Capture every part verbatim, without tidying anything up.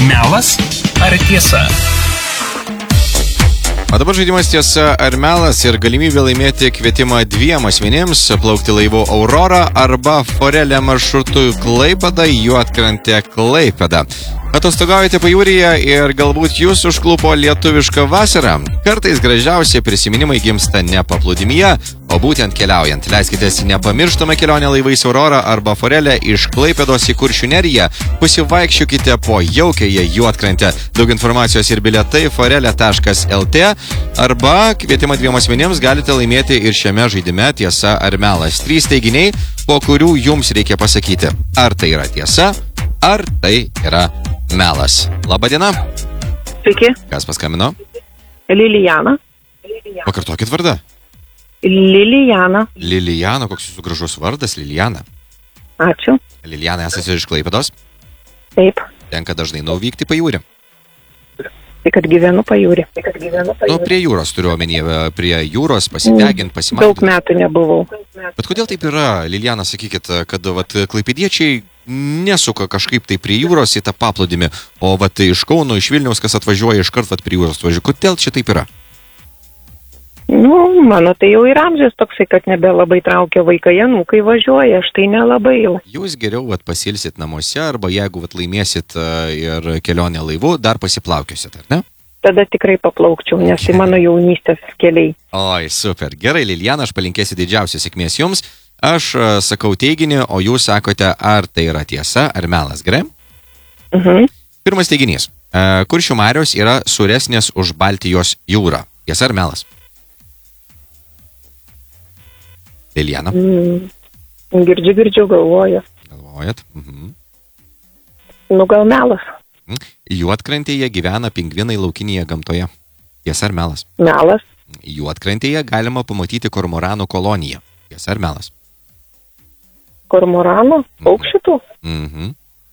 Melas ar tiesa? O dabar žaidimas tiesa ar melas ir galimybė laimėti kvietimą dviem asmenims plaukti laivu Aurora arba Forelė maršrutu Klaipėda, Juodkrantė, Klaipėda. Atostogaujate pajūryje ir galbūt jūs užklupo lietuvišką vasarą. Kartais gražiausi prisiminimai gimsta ne paplūdimyje, o būtent keliaujant. Leiskitės nepamirštamą kelionę laivais Aurora arba Forelė iš Klaipėdos į Kuršių neriją. Pasivaikščiokite po jaukiąją Juodkrantę. Daug informacijos ir bilietai forelė taškas lt arba kvietimą dviem asmenims galite laimėti ir šiame žaidime tiesa ar melas. Trys teiginiai, po kurių jums reikia pasakyti, ar tai yra tiesa, ar tai yra melas. Labadiena. Sveiki. Kas paskambino? Lilijana. Pakartokit vardą. Lilijana. Lilijana, koks jūsų gražus vardas, Lilijana. Ačiū. Lilijana, esate iš Klaipėdos? Taip. Tenka dažnai nuvykti pajūrį. Tai kad gyvenu pajūrį. Tai kad gyvenu pajūrį. Nu, prie jūros turiu omenyje, prie jūros pasideginti, pasimatyti. Daug metų nebuvau. Bet kodėl taip yra, Lilijana, sakykit, kad vat, klaipėdiečiai nesuka kažkaip tai prie jūros į tą paplūdimį, o vat, iš Kauno, iš Vilniaus, kas atvažiuoja iš karto prie jūros važiuoja. Kodėl čia taip yra? Nu, mano tai jau ir amžius toksai, kad nebelabai traukia vaikai, anūkai važiuoja, aš tai nelabai jau. Jūs geriau vat, pasilsit namuose, arba jeigu vat, laimėsit uh, ir kelionę laivu, dar pasiplaukiosit, ar ne? Tada tikrai paplaukčiau, nes tai mano jaunystės keliai. Oi, super. Gerai, Lilijana, aš palinkėsiu didžiausios sėkmės jums. Aš uh, sakau teiginį, o jūs sakote, ar tai yra tiesa, ar melas, gerai? Mhm. Pirmas teiginys. Uh, Kuršių marios yra suresnės už Baltijos jūrą. Tiesa ar melas? Lilijana. Mm. Girdžiu, girdžiu, galvoju. Galvojat? Mhm. Nu, gal melas. Juodkrantėje gyvena pingvinai laukinėje gamtoje. Tiesa ar melas? Melas. Juodkrantėje galima pamatyti kormoranų koloniją. Tiesa ar melas? Kormoranų? Paukščių? Mhm.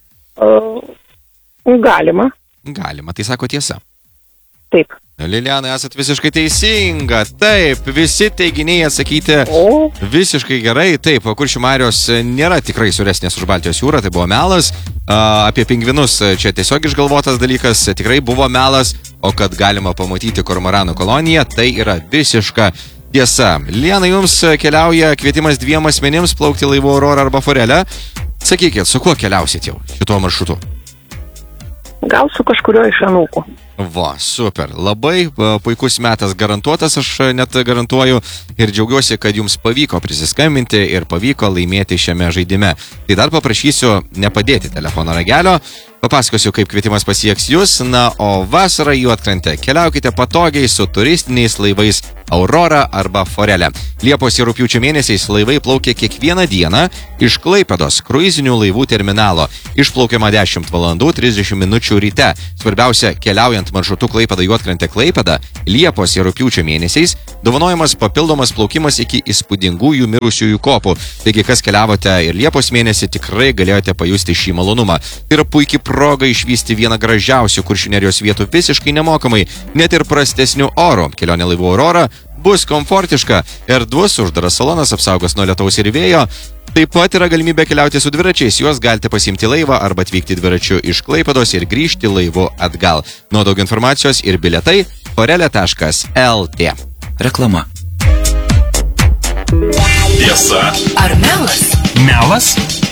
Uh, galima. Galima, tai sako tiesa. Taip. Lilijana, esat visiškai teisinga. Taip, visi teiginiai atsakyti O. visiškai gerai. Taip, Kuršių marios nėra tikrai suresnės už Baltijos jūrą, tai buvo melas. A, apie pingvinus čia tiesiog išgalvotas dalykas, tikrai buvo melas. O kad galima pamatyti kormoranų koloniją, tai yra visiška tiesa. Lilijana, jums keliauja kvietimas dviem asmenims plaukti laivu Aurora arba Forelė. Sakykit, su kuo keliausit jau šituo maršrutu? Gal su kažkurio iš anūkų. Va, super. Labai puikus metas garantuotas, aš net garantuoju ir džiaugiuosi, kad jums pavyko prisiskambinti ir pavyko laimėti šiame žaidime. Tai dar paprašysiu nepadėti telefono ragelio, papasakosiu, kaip kvietimas pasieks jūs, na, o vasarą Juodkrantę keliaukite patogiai su turistiniais laivais Aurora arba Forelė. Liepos ir rugpjūčio mėnesiais laivai plaukia kiekvieną dieną iš Klaipėdos kruizinių laivų terminalo. Išplaukiama dešimt valandų trisdešimt minučių ryte. Svarbiausia, keliaujant maršrutu Klaipėda Juodkrantė Klaipėda, Liepos ir rugpjūčio mėnesiais dovanojamas papildomas plaukimas iki įspūdingųjų mirusiųjų kopų. Taigi, kas keliavote ir Liepos mėnesį, tikrai galėjote pajusti šį malonumą. Tai yra puikiai proga išvysti vieną gražiausių Kuršių nerijos vietų visiškai nemokamai, net ir prastesnių orų. Kelionė laivu Aurora bus komfortiška, erdvus uždaras salonas apsaugos nuo lietaus ir vėjo. Taip pat yra galimybė keliauti su dviračiais, juos galite pasiimti laivą arba atvykti dviračiu iš Klaipėdos ir grįžti laivu atgal. Nuo daug informacijos ir bilietai forelė taškas lt. Reklama. Tiesa ar melas? Melas